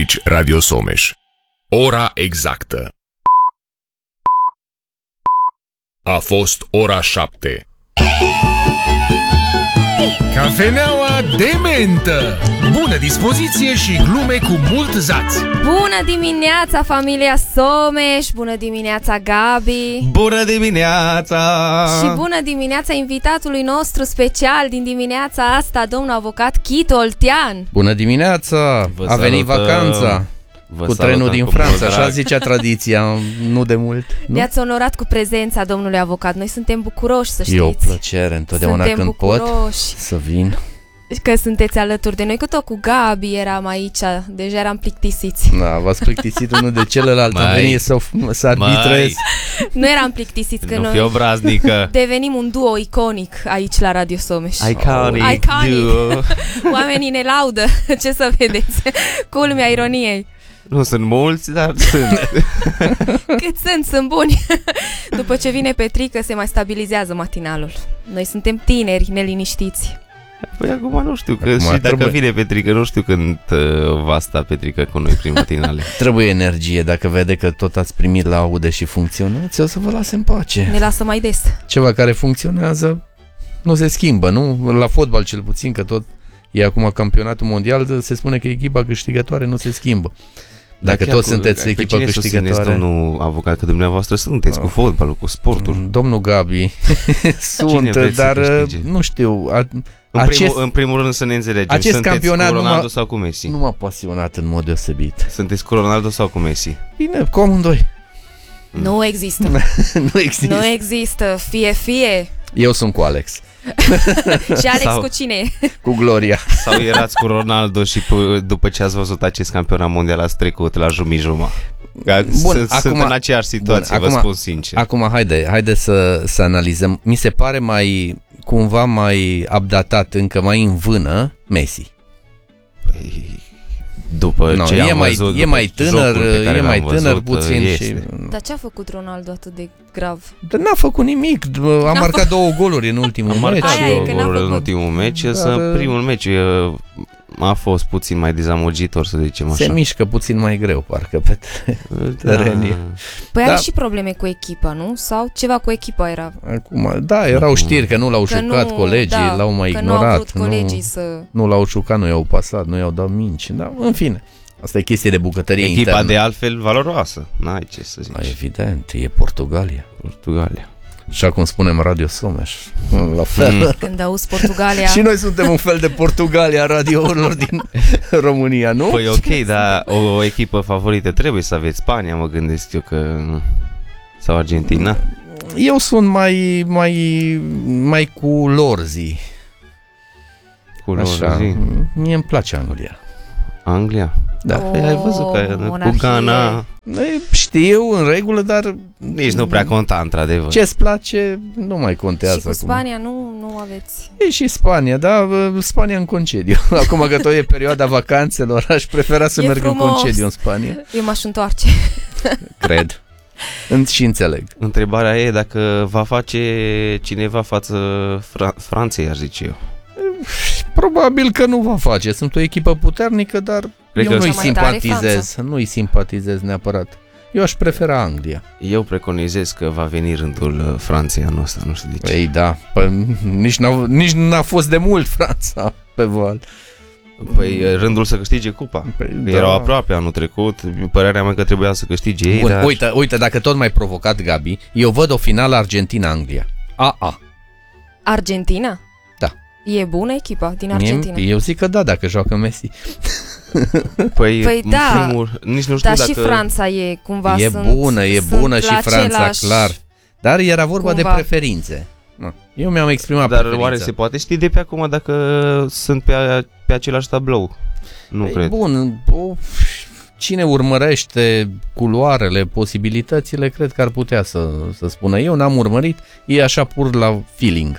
Aici Radio Someș. Ora exactă. A fost ora 7. Cafeneaua de mentă. Bună dispoziție și glume cu mult zaț. Bună dimineața, familia Someș. Bună dimineața, Gabi. Bună dimineața. Și bună dimineața invitatului nostru special din dimineața asta, domnul avocat Chito Oltean. Bună dimineața. A venit vacanța cu trenul din Franța, așa zicea tradiția, nu de mult. Ne-ați onorat cu prezența, domnule avocat. Noi suntem bucuroși, să știți. E o plăcere întotdeauna suntem când bucuroși pot să vin. Că sunteți alături de noi, că tot cu Gabi eram aici, deja eram plictisiți. Da, v-ați plictisit unul de celălalt, am venit să arbitrez. Nu eram plictisiți, că nu noi fi obraznică. devenim un duo iconic aici la Radio Someș. Iconic duo. Oamenii ne laudă, ce să vedeți, culmea ironiei. Nu sunt mulți, dar sunt. Cât sunt buni. După ce vine Petrică se mai stabilizează matinalul. Noi suntem tineri, neliniștiți. Păi acum nu știu, că Acum și dacă trebuie. vine Petrică, nu știu când va sta Petrică cu noi prin matinale. Trebuie energie, dacă vede că tot ați primit laude și funcționați, o să vă lase în pace. Ne lasă mai des. Ceva care funcționează nu se schimbă, nu? La fotbal cel puțin, că tot e acum campionatul mondial, se spune că echipa câștigătoare nu se schimbă. Dacă toți sunteți echipa câștigătoare. Domnul avocat, că dumneavoastră sunteți cu fotbalul, cu sportul. Domnul Gabi sunt, dar nu știu. În primul rând să ne înțelegem. Acest Sunteți campionat cu Ronaldo sau cu Messi? Nu m-a pasionat în mod deosebit. Sunteți cu Ronaldo sau cu Messi? Bine, cu amândoi. Nu există. Nu există. Nu există. Fie. Eu sunt cu Alex. Și Alex Sau- cu cine? Cu Gloria. Sau erați cu Ronaldo și după ce ați văzut acest campionat mondial ați trecut la jumătate? Bun, Sunt în aceeași situație, vă spun sincer. Acum, haide să analizăm. Mi se pare cumva mai updatat, încă mai în vână, Messi. După ce am văzut, e mai tânăr, jocul pe care e mai l-am tânăr văzut, puțin este. și... Dar ce a făcut Ronaldo atât de grav? Dar n-a făcut nimic. A marcat 2 goluri în ultimul Am meci. marcat Aia e, că 2 n-a goluri în făcut. ultimul meci, însă primul meci a fost puțin mai dezamăgitor, să zicem așa. Se mișcă puțin mai greu, parcă, pe terenie. Păi Da. are și probleme cu echipa, nu? Sau ceva cu echipa era? Acum, da, erau știri că nu l-au jucat colegii, l-au mai că ignorat. nu au vrut colegii să... Nu l-au jucat, nu i-au pasat, nu i-au dat minci. Da, în fine, asta e chestie de bucătărie Echipa internă. de altfel valoroasă, n-ai ce să Da, zici. evident, e Portugalia. Portugalia. Și acum spunem Radio Someș. La fel. Când auzi Portugalia... Și noi suntem un fel de Portugalia a radiourilor din România, nu? Păi ok, dar o echipă favorită trebuie să aveți. Spania, mă gândesc eu că... Sau Argentina. Eu sunt mai cu Lorzi. Cu Așa. Lorzi. Mie îmi place Anglia. Anglia? Da. Păi ai văzut că monarhie. cu Ghana Știu, în regulă, dar nici nu prea conta, într-adevăr. ce-ți place nu mai contează. Și cu Spania nu aveți... E și Spania, da, Spania în concediu. Acum că tot e perioada vacanțelor, aș prefera să E merg frumos. în concediu în Spania. Eu m-aș întoarce. Cred. Și înțeleg. Întrebarea e dacă va face cineva față Franței, aș zice eu. Probabil că nu va face. Sunt o echipă puternică, dar Cred eu că nu-i cea mai tare simpatizez. Nu-i simpatizez neapărat. Eu aș prefera Anglia. Eu preconizez că va veni rândul Franței anul ăsta, nu știu de ce. Ei, da. Nici n-a fost de mult Franța pe val. Păi rândul să câștige cupa. Păi, Că da. erau aproape anul trecut. Părerea mea că trebuia să câștige ei, Bun, dar... uite, dacă tot mai provocat Gabi, eu văd o finală Argentina-Anglia. Argentina? Da. E bună echipa din Argentina. Eu zic că da, dacă joacă Messi. Păi da, nici nu știu dar dacă... și Franța e cumva... E bună și la Franța, același... clar. Dar era vorba Cumva. de preferințe. Eu mi-am exprimat Dar preferința. oare se poate ști de pe acum dacă sunt pe același tablou? Nu Păi, cred. Bun, cine urmărește culoarele, posibilitățile, cred că ar putea să spună. Eu n-am urmărit, e așa pur la feeling.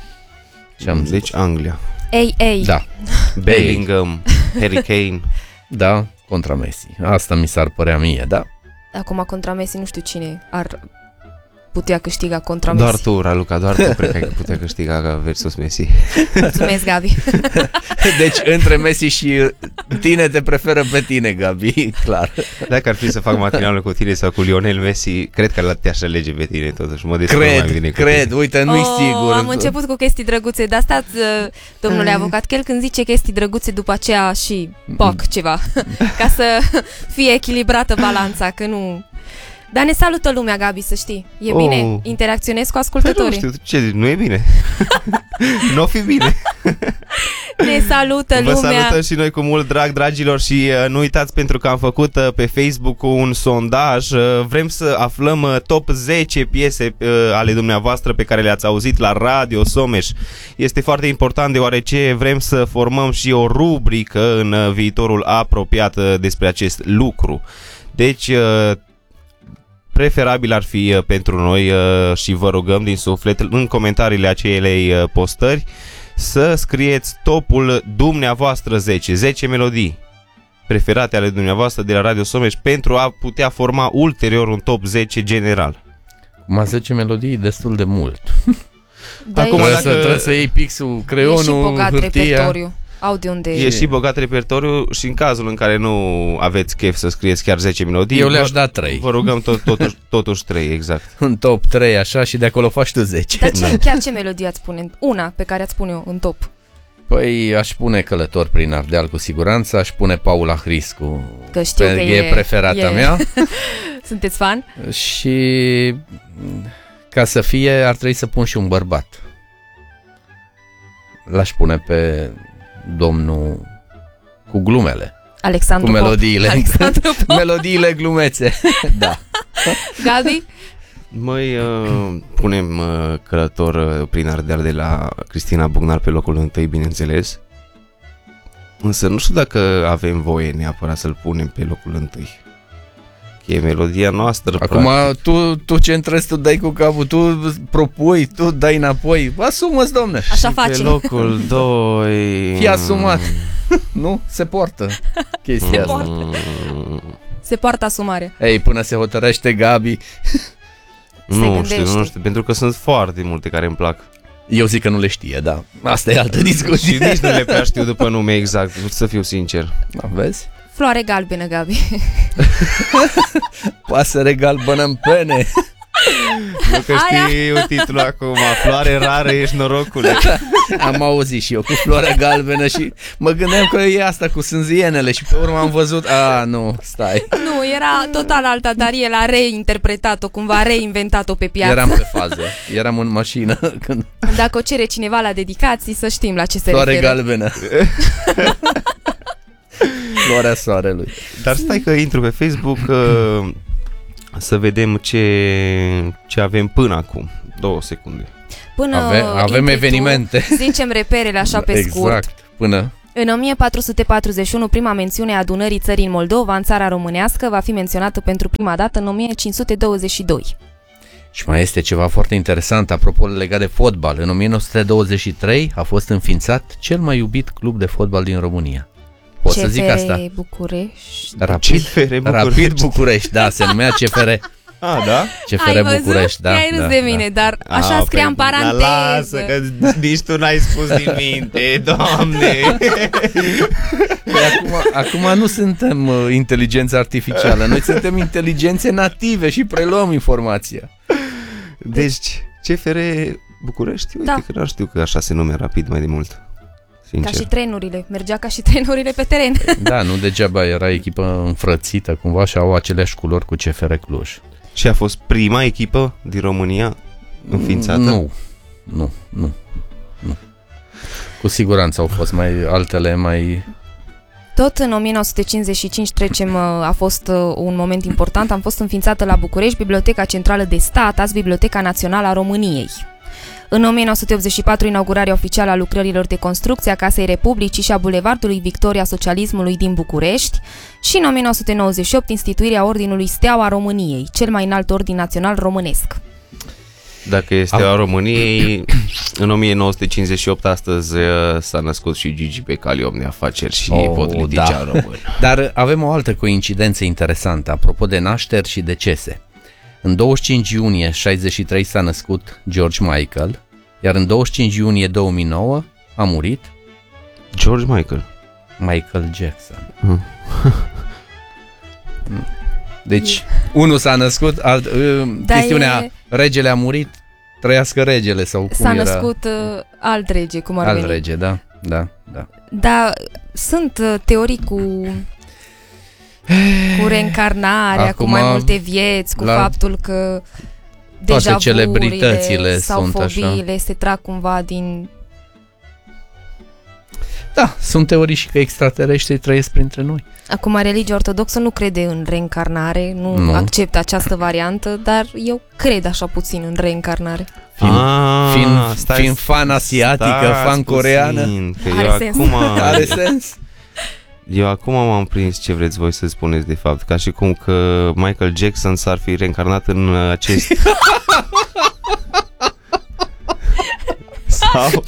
Deci Anglia. Ei. Da. Bellingham, Harry Kane. Da, contra Messi. Asta mi s-ar părea mie, da? Acum contra Messi nu știu cine ar putea câștiga contra Messi. Doar tu, Raluca, doar tu cred că ai putea câștiga versus Messi. Mulțumesc, Gabi. Deci între Messi și tine te preferă pe tine, Gabi, clar. Dacă ar fi să fac matinalul cu tine sau cu Lionel Messi, cred că te-aș alege pe tine totuși. Mă mai bine cred, uite, nu-i sigur. Am început cu chestii drăguțe, dar stați, domnule avocat, că el când zice chestii drăguțe, după aceea și poc ceva, ca să fie echilibrată balanța, că nu... Dar ne salută lumea, Gabi, să știi. E bine? Interacționez cu ascultătorii. Nu știu, ce, nu e bine? Nu o fi bine. Ne salută lumea. Vă salutăm și noi cu mult drag, dragilor, și nu uitați pentru că am făcut pe Facebook un sondaj. Vrem să aflăm top 10 piese ale dumneavoastră pe care le-ați auzit la Radio Someș. Este foarte important deoarece vrem să formăm și o rubrică în viitorul apropiat despre acest lucru. Deci... preferabil ar fi pentru noi și vă rugăm din suflet în comentariile acelei postări să scrieți topul dumneavoastră 10 melodii preferate ale dumneavoastră de la Radio Someș pentru a putea forma ulterior un top 10 general. Acum 10 melodii destul de mult. Da, acum trebuie să iei pixul, creionul, e și bogat hârtia. repertoriu. E și bogat repertoriu și în cazul în care nu aveți chef să scrieți chiar 10 melodii, eu le-aș da 3. Vă rugăm totuși 3, exact. Un top 3 așa și de acolo faci tu 10. Dar chiar ce melodie ați pune? Una pe care ați pune eu în top. Păi aș pune Călător prin Ardeal cu siguranță, aș pune Paula Hriscu, că știu că e preferata mea. Sunteți fan? Și ca să fie ar trebui să pun și un bărbat. L-aș pune pe domnul cu glumele. Alexandru cu melodiile. Alexandru melodiile glumețe. Da. Gabi? Măi, punem Călător prin Ardeal de la Cristina Bugnar pe locul 1, bineînțeles. Însă nu știu dacă avem voie neapărat să-l punem pe locul 1. Că e melodia noastră. Acum tu centrezi, tu dai cu capul, tu propui, tu dai înapoi. Asumă-ți, domne. Așa facem. Pe locul 2. Fii asumat. Nu? Se poartă chestia asta. Se poartă asumarea. Ei, până se hotărăște Gabi. Nu știu, pentru că sunt foarte multe care îmi plac. Eu zic că nu le știe, da. Asta e altă discuție. Și nici nu le prea știu după nume exact, să fiu sincer. Vezi? Floare galbenă, Gabi. Pasăre galbenă în pene. Nu că știu titlul acum. Floare rară, ești norocule. Am auzit și eu cu floarea galbenă și mă gândeam că e asta cu sânzienele și pe urmă am văzut, nu, stai. Nu, era total alta, dar el a reinterpretat-o, cumva a reinventat-o pe piață. Eram pe fază, eram în mașină când... Dacă o cere cineva la dedicații, să știm la ce se floare referă. Galbenă. Floarea soarelui. Dar stai că intru pe Facebook să vedem ce avem până acum. 2 secunde. Până avem evenimente. Zicem reperele așa pe scurt. Exact. Până... În 1441, prima mențiune a adunării țării în Moldova, în țara românească, va fi menționată pentru prima dată în 1522. Și mai este ceva foarte interesant, apropo legat de fotbal. În 1923 a fost înființat cel mai iubit club de fotbal din România. Pot să zic asta? București. Rapid București, da, se numea CFR. Da? CFR București, da. Ai râs de mine, dar așa scria în paranteză. Lasă, că nici tu n-ai spus din minte, Doamne. Acum nu suntem inteligență artificială, noi suntem inteligențe native și preluăm informația. Deci, CFR București, uite că nu știu că așa se nume Rapid mai de mult. Sincer. Ca și trenurile, mergea ca și trenurile pe teren. Da, nu degeaba era echipă înfrățită cumva și au aceleași culori cu CFR Cluj. Și a fost prima echipă din România înființată? Nu. Cu siguranță au fost altele mai... Tot în 1955 a fost un moment important, am fost înființată la București Biblioteca Centrală de Stat, azi Biblioteca Națională a României. În 1984, inaugurarea oficială a lucrărilor de construcție a Casei Republicii și a Bulevardului Victoria Socialismului din București și în 1998 instituirea Ordinului Steaua României, cel mai înalt ordin național românesc. Dacă e Steaua României, în 1958 astăzi s-a născut și Gigi Becali, om de afaceri și politician român. Dar avem o altă coincidență interesantă, apropo de nașteri și decese. În 25 iunie 63 s-a născut George Michael, iar în 25 iunie 2009 a murit George Michael. Michael Jackson. Deci, unul s-a născut, chestiunea, regele a murit, trăiască regele sau cum S-a era? născut alt rege, cum ar Alt veni. rege, da. Dar sunt teorii cu reîncarnarea, Acum, cu mai multe vieți, cu faptul că toate celebritățile sau sunt fobiile așa. se trag cumva din... Da, sunt teorii și că extraterestrii trăiesc printre noi. Acum, religia ortodoxă nu crede în reîncarnare, nu acceptă această variantă, dar eu cred așa puțin în reîncarnare. Fiind fan asiatică, fan coreană. Are sens. Eu acum m-am prins ce vreți voi să spuneți de fapt, ca și cum că Michael Jackson s-ar fi reîncarnat în acest... Sau...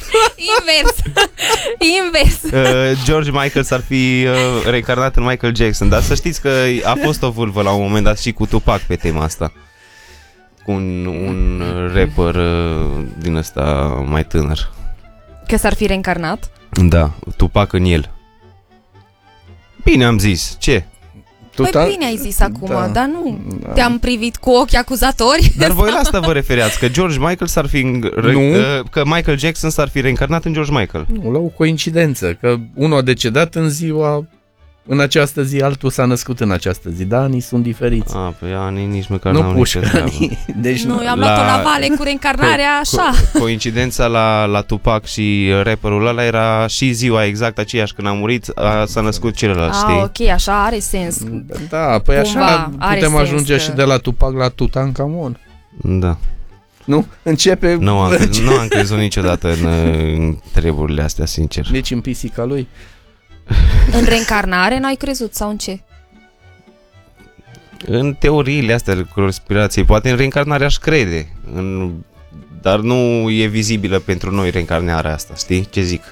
Invers. George Michael s-ar fi reîncarnat în Michael Jackson, dar să știți că a fost o vâlvă la un moment dat și cu Tupac pe tema asta. Cu un rapper din ăsta mai tânăr. Că s-ar fi reîncarnat? Da, Tupac în el. Bine am zis, ce? Păi bine ai zis acum, dar nu te-am privit cu ochi acuzatori. Dar voi la asta vă referiați, că George Michael s-ar fi... că Michael Jackson s-ar fi reîncarnat în George Michael. Nu, la o coincidență, că unul a decedat în această zi, altul s-a născut în această zi, dar anii sunt diferiți. Păi anii nici măcar nu n-au puși nicio treabă. Deci nu, eu am luat-o la vale cu reîncarnarea așa. Coincidența la Tupac și rapperul ăla era și ziua exact aceeași când a murit, s-a născut celălalt, știi? Ok, așa are sens. Da, păi așa putem ajunge și de la Tupac la Tutankhamon. Da. Nu? Începe... Nu am crezut niciodată în treburile astea, sincer. Nici în pisica lui. În reîncarnare n-ai crezut sau în ce? În teoriile astea de conspirație, poate în reîncarnare aș crede, dar nu e vizibilă pentru noi reîncarnarea asta, știi ce zic?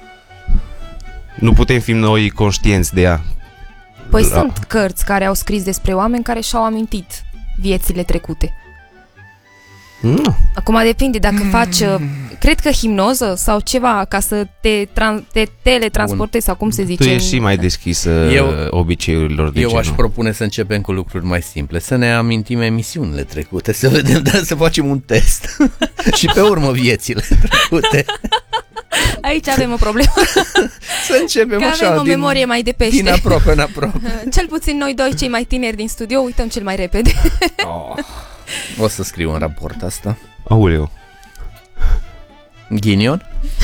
Nu putem fi noi conștienți de ea. Păi sunt cărți care au scris despre oameni care și-au amintit viețile trecute. Nu. Acum depinde dacă faci, cred că hipnoză sau ceva ca să te teletransportezi sau cum se zice. Tu ești și mai deschisă obiceiurilor de Eu genul. aș propune să începem cu lucruri mai simple, să ne amintim emisiunile trecute, să vedem, să facem un test și pe urmă viețile trecute. Aici avem o problemă. Să începem că așa, avem o memorie mai de pește. Din aproape în aproape. Cel puțin noi doi, cei mai tineri din studio, uităm cel mai repede. O să scriu în raport asta. Aoleu. Ghinion?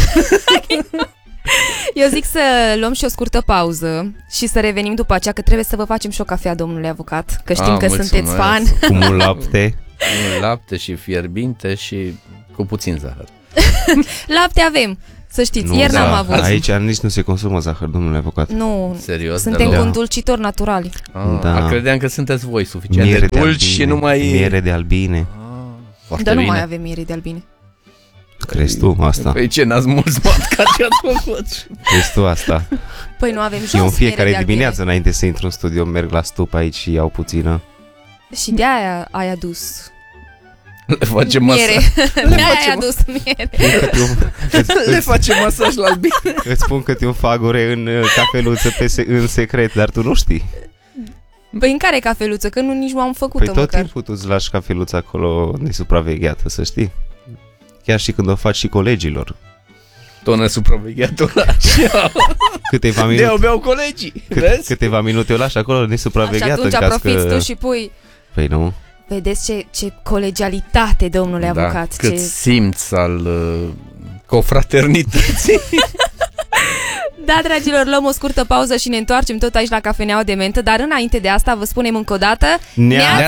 Eu zic să luăm și o scurtă pauză și să revenim după aceea, că trebuie să vă facem și o cafea, domnule avocat, că știm că mulțumesc. sunteți fan. Cu mult lapte. Cu lapte și fierbinte și cu puțin zahăr. Lapte avem, să știți, ieri n-am avut. Aici nici nu se consumă zahăr, domnule avocat. Nu, serios, suntem cu îndulcitori naturali. Credeam că sunteți voi suficient de dulci și nu mai... Miere de albine. Dar nu mai avem miere de albine. Crezi tu asta? Păi ce, n-ați mulți matcat ce-ați făcut? Crezi tu asta? Păi nu avem jos. Eu în fiecare dimineață înainte să intru în studio merg la stup aici și iau puțină. Și de-aia ai adus le facem miere. De-aia ai adus miere. Le facem masaj la albine. Îți spun că te-o fagure în cafeluță în secret, dar tu nu știi. Păi în care cafeluță? Că nici nu am făcut-o tot timpul tu îți lași cafeluța acolo nesupravegheată, să știi. Chiar și când o faci și colegilor. Tot nesupravegheată o lași. Câteva minute. De-o beau colegii. Câteva minute o lași acolo nesupravegheată. Și atunci profiți tu și pui... Păi nu. Vedeți ce colegialitate, domnule avocat. Cât simț al cofraternității. Da, dragilor, luăm o scurtă pauză și ne întoarcem tot aici la Cafeneaua de Mentă, dar înainte de asta vă spunem încă o dată...